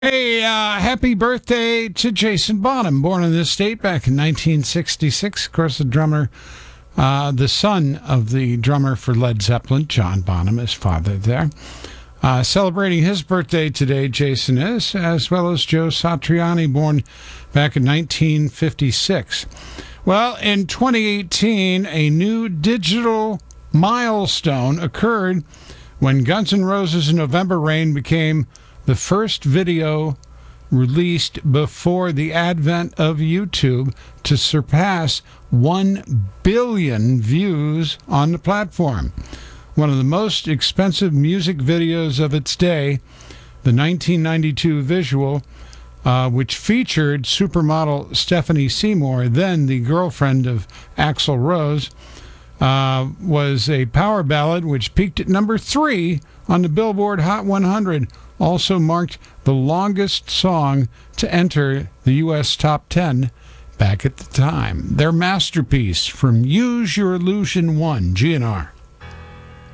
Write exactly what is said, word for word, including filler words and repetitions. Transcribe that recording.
Hey, uh, happy birthday to Jason Bonham, born in this state back in nineteen sixty-six. Of course, the drummer, uh, the son of the drummer for Led Zeppelin, John Bonham, his father there. Uh, celebrating his birthday today, Jason is, as well as Joe Satriani, born back in nineteen fifty-six. Well, in twenty eighteen, a new digital milestone occurred when Guns N' Roses' November Rain became the first video released before the advent of YouTube to surpass one billion views on the platform. One of the most expensive music videos of its day, the nineteen ninety-two visual, uh, which featured supermodel Stephanie Seymour, then the girlfriend of Axl Rose, uh, was a power ballad which peaked at number three on the Billboard Hot one hundred. Also marked the longest song to enter the U S top ten back at the time. Their masterpiece from Use Your Illusion one, G N R.